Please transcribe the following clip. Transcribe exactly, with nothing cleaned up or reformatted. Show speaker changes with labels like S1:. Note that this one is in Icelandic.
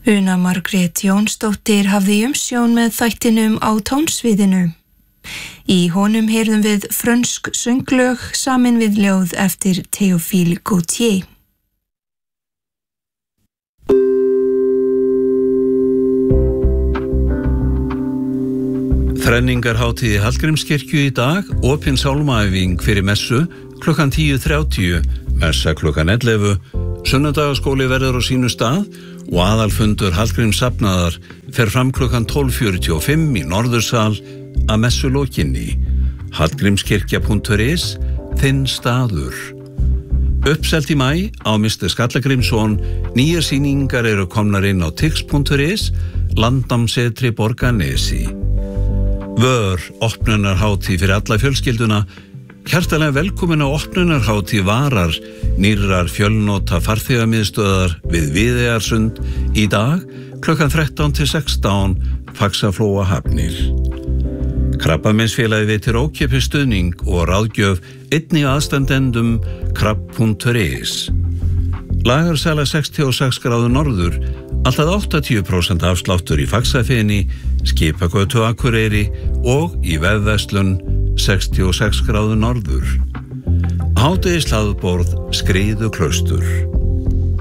S1: Una Margrét Jónsdóttir hafði umsjón með þættinum á tónsviðinu. Í honum heyrðum við frönsk sönglög samin við ljóð eftir Théophile Gautier.
S2: Þrenningarhátíð í Hallgrímskirkju í dag, opin sálmaæfing fyrir messu klukkan tíu þrjátíu, messa klukkan ellefu, sunnudagaskóli verður á sínu stað og aðalfundur Hallgrímssafnaðar fer fram klukkan tólf fjörutíu og fimm í Norðursal að messu lokinni. hallgrímskirkja punktur is, þinn staður. Uppselt í maí á mister Skallagrímsson, nýjar sýningar eru komnar inn á tix punktur is, Landnámssetri Borgarnesi. Vör, opnunarhátíð fyrir alla fjölskylduna. Hjartalega velkomin á opnunarhátíð Varar, nýrrar fjölnota farþegamiðstöðar við Viðeyjarsund í dag klukkan þrettán til sextán, Faxaflóa Hafnir. Krabbameinsfélagið veitir ókeypis stuðning og ráðgjöf einnig aðstandendum krabb punktur is. Lagarsala sextíu og sex gráður norður, alltaf áttatíu prósent afsláttur í Faxafeni, Skipagötu Akureyri og í vefverslun sextíu og sex gráður norður. Hádegishlaðborð Skriðuklaustur.